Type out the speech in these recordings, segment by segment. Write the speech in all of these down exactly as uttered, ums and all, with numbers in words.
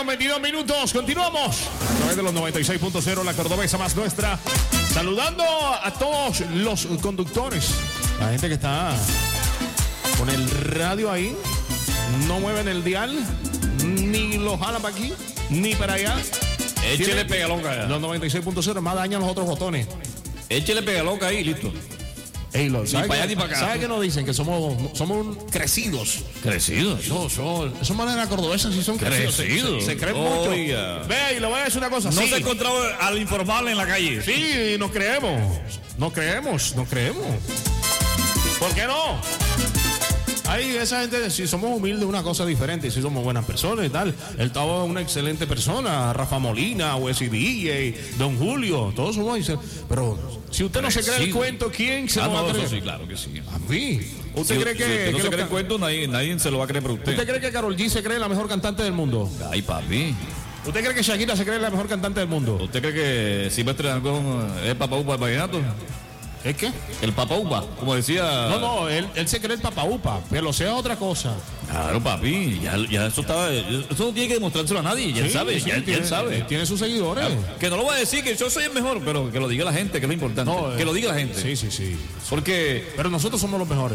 con veintidós minutos. Continuamos a través de los noventa y seis punto cero, la cordobesa más nuestra. Saludando a todos los conductores. La gente que está con el radio ahí. No mueven el dial. Ni lo jalan para aquí, ni para allá. Échele pega loca allá. Los noventa y seis punto cero más dañan los otros botones. Échele pega loca ahí, listo. Ey, lo, ni para allá ni para acá. ¿Sabe qué nos dicen? Que somos, somos crecidos. ¿Crecidos? No, son, son maneras cordobesas sí son crecidos. Crecidos. Se, se, se creen oh, mucho. Yeah. Ve, y le voy a decir una cosa. No sí. se ha encontrado al informal en la calle. Sí, nos creemos. Nos creemos, nos creemos. ¿Por qué no? Ahí esa gente, si somos humildes, una cosa diferente. Si somos buenas personas y tal. Él estaba una excelente persona. Rafa Molina, Wesley D J, Don Julio. Todos somos. Pero si usted no se cree el cuento, ¿quién se ah, lo va no, a creer? Eso sí, claro que sí. A mí. ¿Usted si, cree que, si usted no que se lo cree el cuento, nadie, nadie se lo va a creer por usted. ¿Usted cree que Karol G se cree la mejor cantante del mundo? Ay, papi. ¿Usted cree que Shakira se cree la mejor cantante del mundo? ¿Usted cree que Silvestre Dangond es Papa Upa del vallenato? ¿Es qué? El Papa Upa, como decía. No, no, él, él se cree el Papa Upa, pero sea otra cosa. Claro, papi, ya, ya eso estaba. Eso no tiene que demostrárselo a nadie, ya Sí, él sabe, sí, ya, él, tiene, él sabe. Él tiene sus seguidores. Claro, que no lo voy a decir que yo soy el mejor, pero que lo diga la gente, que es lo importante. No, que eh, lo diga la gente. Sí, sí, sí. Porque. Pero nosotros somos los mejores.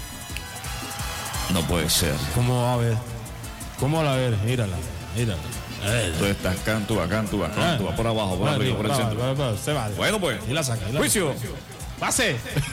No puede ser. ¿Cómo va a ver? ¿Cómo va a ver? Mírala, mírala. Tú estás cantúa, cantúa, cantúa, por abajo, por arriba, por el centro. Se va. Bueno, pues. Y la saca. Y la Juicio. Pase.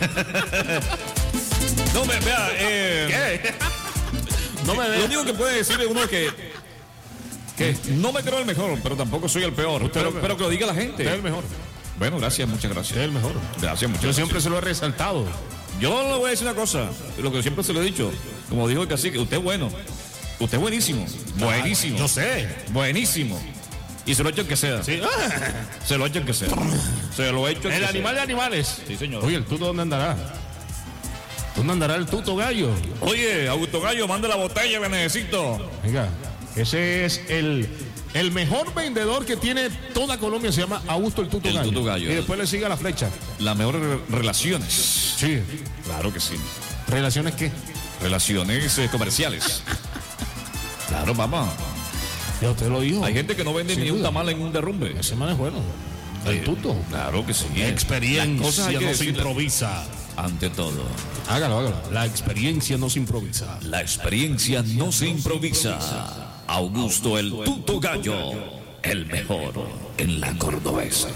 No me vea. Eh, ¿Qué? No me vea. Lo único que puede decirle uno es que. Que no me creo el mejor, pero tampoco soy el peor. Usted Pero, el pero que lo diga la gente. Usted es el mejor. Bueno, gracias, muchas gracias. Usted es el mejor. Gracias, muchas Yo gracias. siempre se lo he resaltado. Yo le voy a decir una cosa, lo que siempre se lo he dicho. Como dijo el cacique, usted es bueno. Usted es buenísimo. Buenísimo. Yo sé. Buenísimo. Y se lo echo el que sea. Sí. Se lo echo el que sea. Se lo echo el, El que animal sea. de animales. Sí, señor. Oye, ¿el tuto dónde andará? ¿Dónde andará el tuto gallo? Oye, Augusto Gallo, mande la botella que necesito. Venga, ese es el, el mejor vendedor que tiene toda Colombia. Se llama Augusto el Tuto El Gallo. Tuto Gallo. Y después le sigue la flecha. Las mejores re- relaciones. Sí. Claro que sí. ¿Relaciones qué? Relaciones eh, comerciales. Claro, mamá. Ya usted lo dijo. Hay gente que no vende Sin ni un duda. tamal en un derrumbe. Ese man es bueno. El Eh, Tuto. Claro que sí. Experiencia Las cosas hay que no se decirlas improvisa. ante todo. Hágalo, hágalo. La experiencia no se improvisa. La experiencia no se improvisa. Augusto el Tuto Gallo, el mejor en la cordobesa.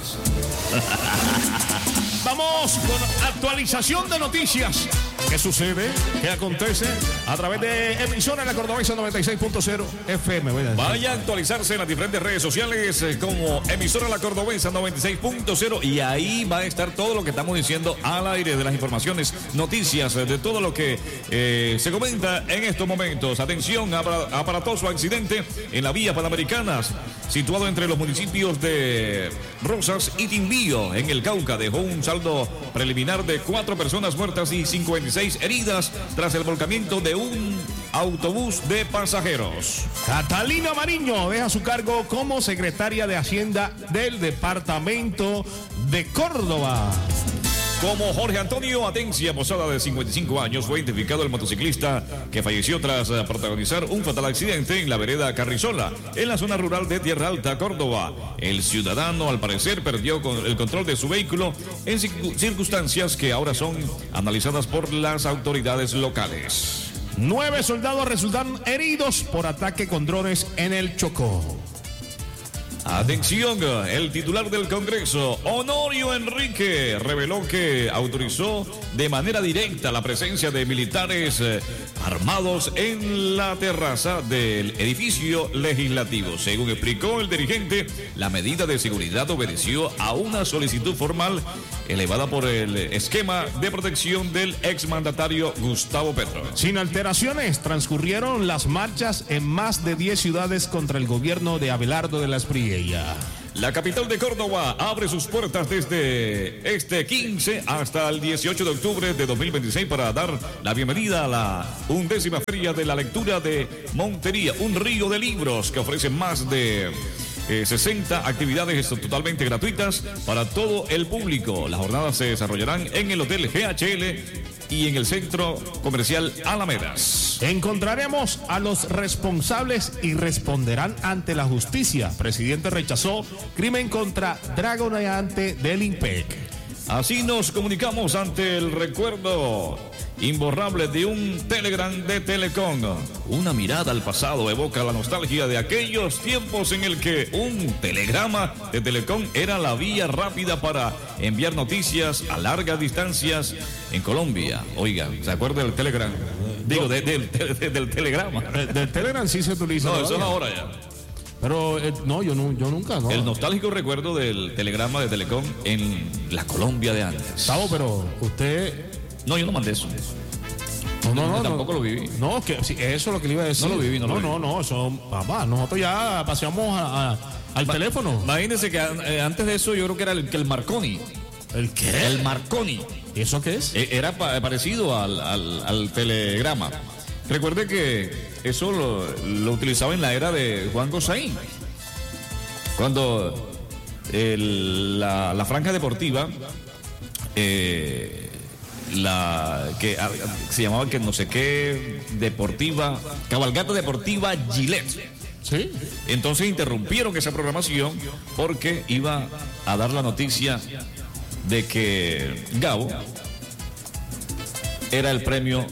Vamos con actualización de noticias. ¿Qué sucede? ¿Qué acontece? A través de emisora La Cordobesa noventa y seis punto cero F M. Vaya a actualizarse en las diferentes redes sociales eh, como emisora La Cordobesa noventa y seis punto cero y ahí va a estar todo lo que estamos diciendo al aire de las informaciones, noticias, eh, de todo lo que eh, se comenta en estos momentos. Atención, apara- aparatoso accidente en la vía Panamericana, situado entre los municipios de Rosas y Timbío, en el Cauca. Dejó un saldo preliminar de cuatro personas muertas y cincuenta y seis heridas tras el volcamiento de un autobús de pasajeros. Catalina Mariño deja su cargo como secretaria de Hacienda del departamento de Córdoba. Como Jorge Antonio Atencia Posada, de cincuenta y cinco años, fue identificado el motociclista que falleció tras eh, protagonizar un fatal accidente en la vereda Carrizola, en la zona rural de Tierra Alta, Córdoba. El ciudadano, al parecer, perdió con el control de su vehículo en circu- circunstancias que ahora son analizadas por las autoridades locales. Nueve soldados resultaron heridos por ataque con drones en el Chocó. Atención, el titular del Congreso, Honorio Enrique, reveló que autorizó de manera directa la presencia de militares eh, armados en la terraza del edificio legislativo. Según explicó el dirigente, la medida de seguridad obedeció a una solicitud formal elevada por el esquema de protección del exmandatario Gustavo Petro. Sin alteraciones, transcurrieron las marchas en más de diez ciudades contra el gobierno de Abelardo de la Espriella. La capital de Córdoba abre sus puertas desde este quince hasta el dieciocho de octubre de dos mil veintiséis para dar la bienvenida a la undécima Feria de la Lectura de Montería, un río de libros que ofrece más de eh, sesenta actividades totalmente gratuitas para todo el público. Las jornadas se desarrollarán en el Hotel G H L y en el centro comercial Alamedas. Encontraremos a los responsables y responderán ante la justicia. Presidente rechazó crimen contra dragoneante del INPEC. Así nos comunicamos ante el recuerdo imborrable de un Telegram de Telecom. Una mirada al pasado evoca la nostalgia de aquellos tiempos en el que un telegrama de Telecom era la vía rápida para enviar noticias a largas distancias en Colombia. Oiga, ¿se acuerda del Telegram? Digo, de, de, de, de, del telegrama. Del de Telegram sí se utiliza. No, eso es todavía. ahora ya. Pero eh, no, yo, no, yo nunca. No. El nostálgico recuerdo del telegrama de Telecom en la Colombia de antes. Gustavo, pero usted... No, yo no mandé eso. No, no, Yo no. tampoco no, lo viví. No, que sí, eso es lo que le iba a decir. No lo viví, no lo no, viví. no, no, eso, papá, nosotros ya paseamos a- a- al Ma- teléfono. Imagínense que eh, antes de eso yo creo que era el, que el Marconi. ¿El qué? El Marconi. ¿Y eso qué es? Eh, Era pa- parecido al, al- al telegrama. Recuerde que eso lo, lo utilizaba en la era de Juan Gosaín. Cuando el- la, la franja deportiva, eh, la que ah, se llamaba que no sé qué deportiva, cabalgata deportiva Gillette. Sí. Entonces interrumpieron esa programación porque iba a dar la noticia de que Gabo era el premio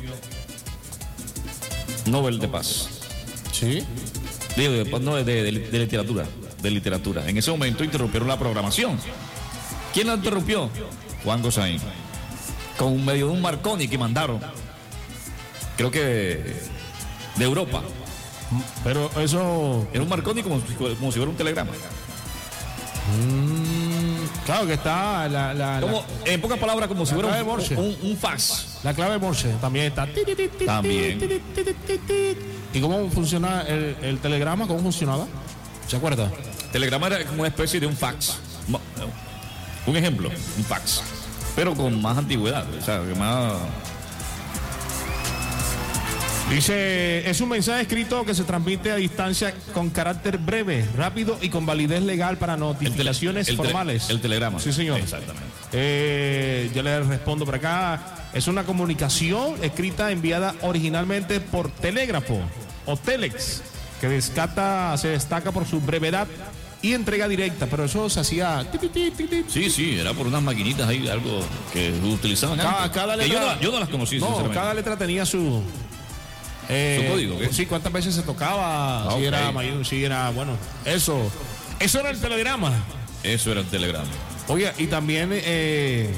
Nobel de Paz. Sí. Digo, de, no, de, de- de literatura. De literatura. En ese momento interrumpieron la programación. ¿Quién la interrumpió? Juan Gosaín. Con un medio de un Marconi que mandaron. Creo que de Europa. Pero eso. Era un Marconi como, como si fuera un telegrama. mm, claro que está la, la, Como, la, en pocas palabras, como si fuera clave un, Morse. un, un fax. la clave Morse también está. También. ¿Y cómo funciona el, el telegrama? ¿Cómo funcionaba? ¿Se acuerda? Telegrama era como una especie de un fax. Mo- Un ejemplo, un fax. Pero con más antigüedad. O sea, que más. Dice, es un mensaje escrito que se transmite a distancia con carácter breve, rápido y con validez legal para notificaciones el tele- formales. El telegrama. Sí, señor. Exactamente. Eh, yo le respondo por acá. Es una comunicación escrita enviada originalmente por telégrafo o telex, que descata, se destaca por su brevedad y entrega directa, pero eso se hacía... Sí, sí, era por unas maquinitas ahí, algo que utilizaban. Cada- antes. cada Que yo, letra- no, yo no las conocí, No, sinceramente. cada letra tenía su... eh, ¿Su código, qué? Sí, cuántas veces se tocaba, Ah, si ok. era mayor, si era, bueno, eso. Eso era el telegrama. Eso era el telegrama. Oye, y también eh,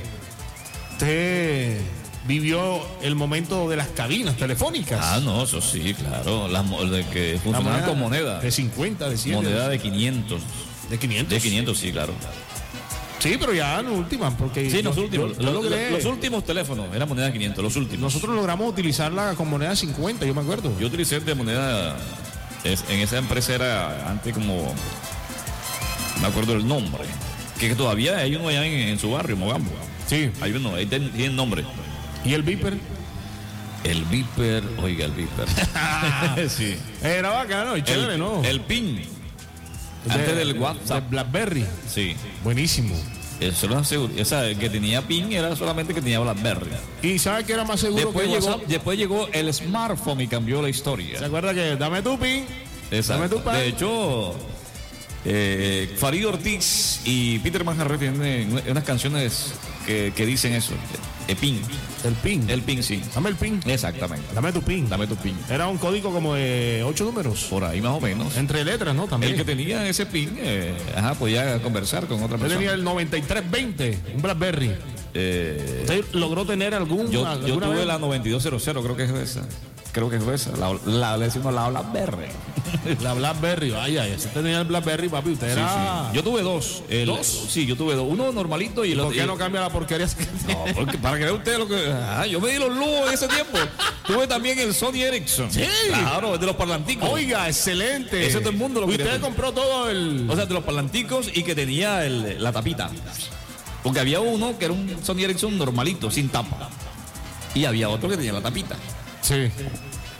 usted vivió el momento de las cabinas telefónicas. Ah, no, eso sí, claro. Las mo- de que La funcionaban con moneda. De cincuenta, de cien. Moneda de quinientos. de quinientos. De quinientos, sí, claro. Sí, pero ya en últimas, porque Sí, yo- los últimos. yo- yo los, logré- los últimos teléfonos eran moneda de quinientos, los últimos. nosotros logramos utilizarla con moneda cincuenta, yo me acuerdo. Yo utilicé de moneda. es- en esa empresa era antes como. Me acuerdo el nombre. Que, que todavía hay uno allá en, en su barrio, Mogambo. Sí. Hay uno, ahí ten- tiene nombre. ¿Y el Viper? El Viper, oiga, el Viper. sí. Era bacano y chévere, el, ¿no? el PIN. Antes De- del de WhatsApp. BlackBerry. Sí. Buenísimo. Eso era seguro. O sea, el que tenía PIN era solamente que tenía BlackBerry. ¿Y sabe que era más seguro Después que llegó, WhatsApp? después llegó el smartphone y cambió la ¿Se historia. acuerda que dame tu pin? Exacto. Dame tu pan. De hecho, eh, Farid Ortiz y Peter Manjarre tienen unas canciones que, que dicen eso. El PIN. El pin. El PIN, sí. Dame el pin. Exactamente. Dame tu pin. Dame tu PIN. Era un código como de ocho números. Por ahí más o menos. Entre letras, ¿no? También. El que tenía ese PIN, eh, ajá, podía conversar con otra Yo persona. tenía el noventa y tres veinte, un BlackBerry. Eh, ¿Usted logró tener algún? yo, yo alguna tuve vez? la noventa y dos cero cero, creo que es esa. Creo que es esa. La, la, le decimos la BlackBerry. La BlackBerry. Vaya, ese tenía el BlackBerry, papi. Usted Sí, era... sí. Yo tuve dos. El- ¿Dos? Sí, yo tuve dos. Uno normalito y el ¿Por otro. qué y- no cambia la porquería? No, porque para que vea usted lo que. Ah, yo me di los lujos en ese tiempo. Tuve también el Sony Ericsson. Sí. Claro, el de los parlanticos. Oiga, excelente. Ese todo el mundo lo quería Usted tener. compró todo el... O sea, de los parlanticos y que tenía el- la tapita. Porque había uno que era un Sony Ericsson normalito, sin tapa. Y había otro que tenía la tapita. Sí.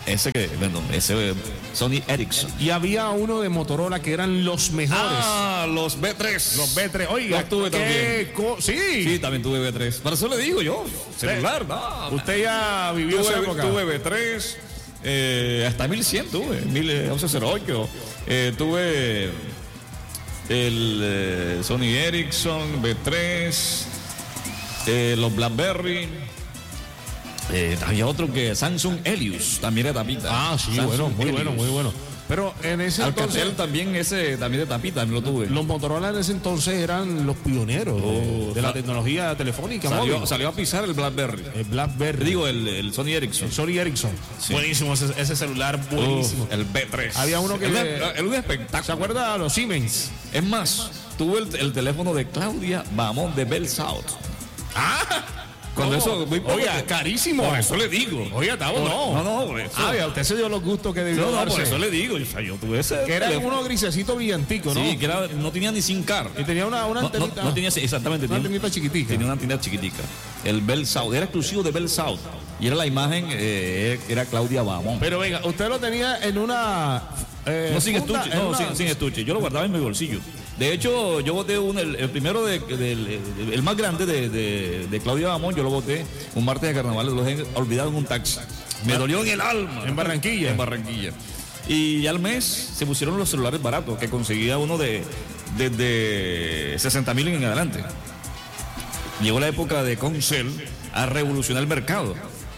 Ese que, bueno, ese Sony Ericsson. Y había uno de Motorola que eran los mejores. Ah, los B tres. Los B tres. Oiga, los tuve también. Co- sí. Sí, también tuve B tres. Para eso le digo yo, celular, no. Usted ya vivió Tuve, esa época. tuve B tres, eh, hasta mil cien tuve, mil once cero ocho. Eh, tuve el eh, Sony Ericsson, B tres, eh, los BlackBerry. Eh, había otro que Samsung Helios, también de tapita. Ah, sí, Samsung bueno, muy Helios. bueno, muy bueno. Pero en ese Alcatel entonces, también, ese también de tapita, también lo tuve. los Motorola en ese entonces eran los pioneros de, Oh, de la sa- tecnología telefónica. Salió, móvil. salió a pisar el BlackBerry. El BlackBerry. Digo, el, el Sony Ericsson. el Sony Ericsson. Sí. Buenísimo ese, ese celular, buenísimo. Uf, el B tres. Había uno que- El, el, un espectáculo. ¿Se acuerda de los Siemens? Es más, tuve el, el teléfono de Claudia Bamón de Bell South. Ah, Cuando eso, muy poco oiga, que- carísimo. Por eso le digo. Oiga, Tavo, no. No, no, por eso. Ah, ya, usted se dio los gustos que debió No, no, darse. por eso le digo. O sea, yo tuve ese. Que era teléfono. uno grisecito brillantico, ¿no? Sí, que era, no tenía ni SIM card. Y tenía una, una No, no, antenita. no tenía, exactamente. Una tenía- antenita chiquitica. Tenía una antena chiquitica. El Bell South. Era exclusivo de Bell South. Y era la imagen, eh, era Claudia Bamón. Pero venga, usted lo tenía en una. eh, No sin funda, estuche, en no, una- sin, sin estuche. Yo lo guardaba en mi bolsillo. De hecho, yo boté un, el, el primero, de, del- el, el más grande de, de, de Claudia Bamón, yo lo boté un martes de carnaval, lo dejé olvidado en un taxi. Me dolió en el alma. En Barranquilla. En Barranquilla. Y al mes se pusieron los celulares baratos, que conseguía uno de desde sesenta mil en adelante. Llegó la época de Concel a revolucionar el mercado.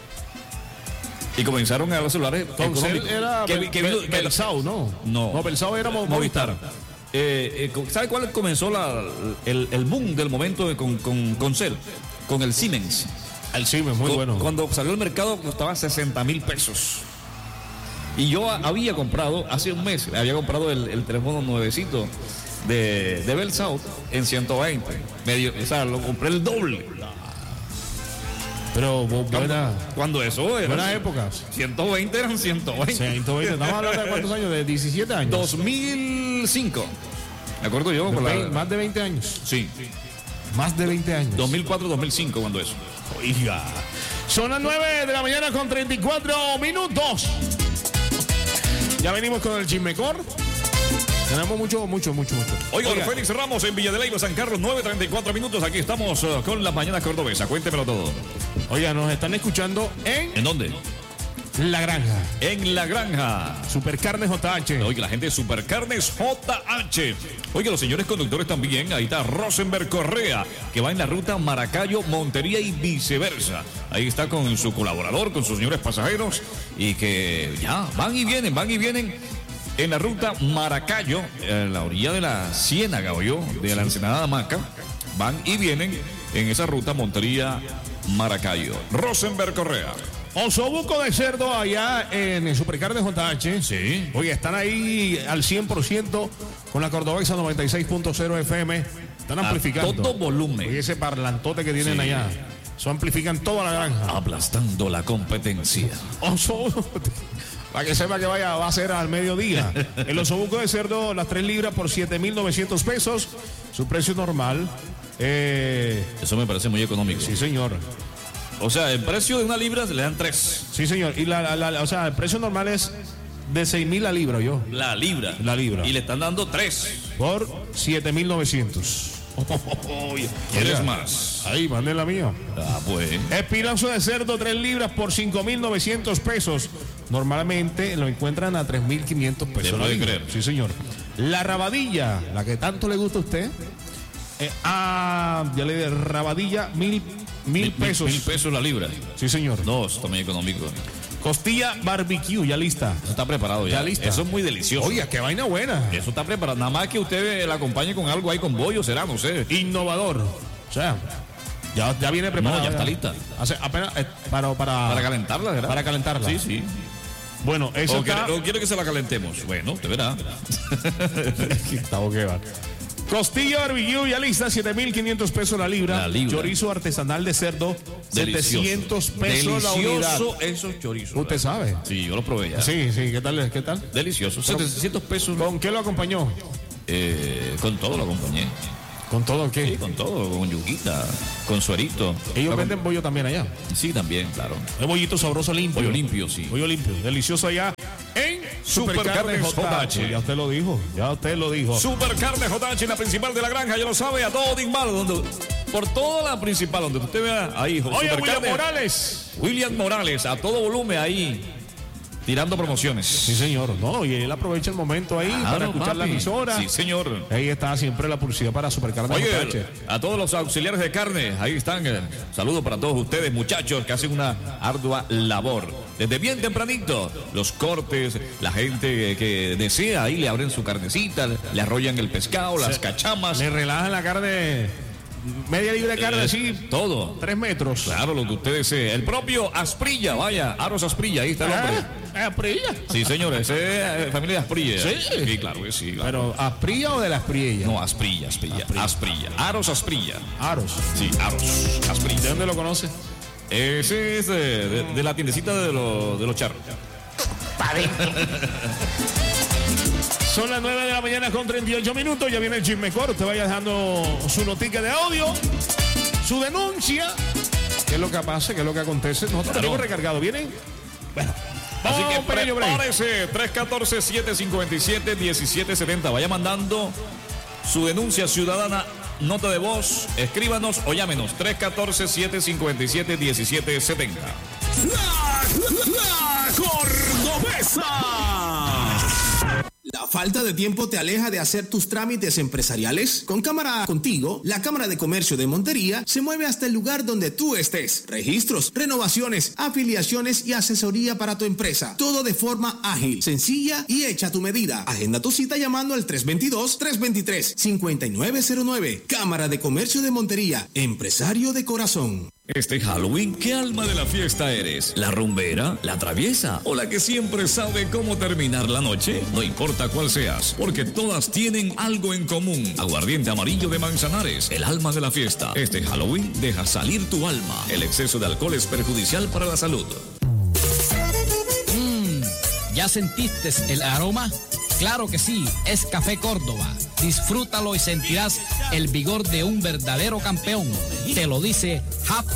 Y comenzaron a los celulares Concel económicos. era Que- Bel- que Bel- vino- que- Belsau, ¿no? No. No, Belsau era Mo- Movistar. Movistar. Eh, eh, ¿Sabe cuál comenzó la, el, el boom del momento con, con, con Cell? Con el Siemens. El Siemens, muy Cu- bueno. Cuando salió al mercado costaba sesenta mil pesos. Y yo a- había comprado, hace un mes, había comprado el, el teléfono nuevecito de, de Bell South en ciento veinte. Medio, o sea, lo compré el doble. Pero bu- buena, Cuando eso era. buenas épocas. ciento veinte eran ciento veinte. ciento veinte. Estamos hablando de cuántos años, de diecisiete años. dos mil cinco. Me acuerdo yo. Por Ve- la, Más de veinte años. sí. Más de veinte años. dos mil cuatro, dos mil cinco cuando eso. Oiga. Son las nueve de la mañana con treinta y cuatro minutos. Ya venimos con el chismecor. Tenemos mucho, mucho, mucho, mucho. Oiga, Oiga, Félix Ramos en Villa de Leyva, San Carlos, nueve treinta y cuatro minutos. Aquí estamos uh, con la mañana cordobesa. Cuéntemelo todo. oiga, nos están escuchando en ¿En dónde? La Granja. En La Granja. Supercarnes J H. Oiga, la gente de Supercarnes J H. Oiga, los señores conductores también. Ahí está Rosenberg Correa, que va en la ruta Maracayo, Montería y viceversa. Ahí está con su colaborador, con sus señores pasajeros. Y que ya van y vienen, van y vienen. En la ruta Maracayo, en la orilla de la Ciénaga, o yo, de la Ensenada Maca, van y vienen en esa ruta Montería Maracayo. Rosenberg Correa. Osobuco de cerdo allá en el Supercarnes J H. Sí. Oye, están ahí al cien por ciento con la Cordobesa noventa y seis punto cero F M. Están A amplificando. todo volumen. Oye, ese parlantote que tienen Sí. allá. Eso amplifican toda la granja. Aplastando la competencia. Osobuco. Para que sepa que vaya, va a ser al mediodía. El osobuco de cerdo, las tres libras por siete mil novecientos pesos. Su precio normal. Eh, Eso me parece muy económico. sí, señor. O sea, el precio de una libra se le dan tres. Sí, señor. Y la, la- la- o sea, el precio normal es de seis mil la libra, yo. La libra. La libra. Y le están dando tres. Por siete mil novecientos. ¿Quieres Oiga. más? Ahí, manden la mía. Ah, pues. Espinazo de cerdo, tres libras por cinco mil novecientos pesos. Normalmente lo encuentran a tres mil quinientos pesos. ¿Le puede la libra. creer? Sí, señor. La rabadilla, la que tanto le gusta a usted. Eh, ah, ya le di rabadilla, mil, mil pesos. Mil pesos la libra. Sí, señor. No, eso está muy económico. Costilla barbecue, ya lista. Eso está preparado ya. Ya lista. Eso es muy delicioso. Oiga, qué vaina buena. Eso está preparado. Nada más que usted la acompañe con algo ahí con bollo, será, no sé. Innovador. O sea, ya, ya viene preparada. No, ya está lista. Hace apenas eh, para, para, Para calentarla, ¿verdad? Para calentarla. Sí, sí. Bueno, eso O está... quiere, o quiere que se la calentemos. Bueno, usted verá. Está boqueva. Costilla barbecue ya lista, siete mil quinientos pesos la libra. La libra. Chorizo artesanal de cerdo, Delicioso. setecientos pesos la unidad. Delicioso esos chorizos. Usted sabe. Sí, yo lo probé ya. Sí, sí, ¿qué tal? ¿Qué tal? Delicioso. setecientos pesos. ¿Con qué lo acompañó? Eh, con todo lo acompañé. ¿Con todo qué? Sí, con todo, con yuquita, con suerito. Ellos venden pollo también allá. Sí, también, claro. El bollito sabroso limpio. Pollo limpio, sí. Pollo limpio, delicioso allá en Supercarnes J H. Ya usted lo dijo, ya usted lo dijo. Supercarnes J H, la principal de la granja, ya lo sabe, a todo Digmal, donde por toda la principal, donde usted vea ahí. Oye, William Morales. William Morales, a todo volumen ahí, tirando promociones. Sí, señor. No, y él aprovecha el momento ahí Claro, para escuchar papi. la emisora. Sí, señor. Ahí está siempre la publicidad para Supercarnes Oye, J H. a todos los auxiliares de carne, ahí están. eh, Saludos para todos ustedes, muchachos, que hacen una ardua labor. Desde bien tempranito, los cortes, la gente que desea, ahí le abren su carnecita, le arrollan el pescado, las cachamas. Le relajan la carne, media libre de carne, Eh, así, todo. tres metros. Claro, lo que usted desee. El propio Asprilla, vaya, Aros Asprilla, ahí está el hombre. Ah, ¿Asprilla? Sí, señor, ese es eh, familia de Asprilla. Sí. Sí, claro que sí. Claro. ¿Pero Asprilla o de la Asprilla? No, Asprilla, Asprilla, Asprilla. Aros Asprilla. Aros. Sí, Aros Asprilla. ¿De dónde lo conoce? Ese es de, de- de la tiendecita de, los de los charros. Son las nueve de la mañana con treinta y ocho minutos. Ya viene el chismecor. Usted vaya dejando su notica de audio, su denuncia. ¿Qué es lo que pasa? ¿Qué es lo que acontece? Nosotros Claro. tenemos recargado. ¿Vienen? Bueno. Así vamos que a un pequeño break. prepárese, tres uno cuatro, siete cinco siete, uno siete siete cero. Vaya mandando su denuncia ciudadana, nota de voz, escríbanos o llámenos tres uno cuatro, siete cinco siete, uno siete siete cero. La, la Cordobesa. ¿La falta de tiempo te aleja de hacer tus trámites empresariales? Con Cámara Contigo, la Cámara de Comercio de Montería se mueve hasta el lugar donde tú estés. Registros, renovaciones, afiliaciones y asesoría para tu empresa. Todo de forma ágil, sencilla y hecha a tu medida. Agenda tu cita llamando al tres dos dos, tres dos tres, cinco nueve cero nueve. Cámara de Comercio de Montería, empresario de corazón. Este Halloween, ¿qué alma de la fiesta eres? ¿La rumbera? ¿La traviesa? ¿O la que siempre sabe cómo terminar la noche? No importa cuál seas, porque todas tienen algo en común. Aguardiente amarillo de Manzanares, el alma de la fiesta. Este Halloween deja salir tu alma. El exceso de alcohol es perjudicial para la salud. ¿Ya sentiste el aroma? Claro que sí, es Café Córdoba. Disfrútalo y sentirás el vigor de un verdadero campeón. Te lo dice Happy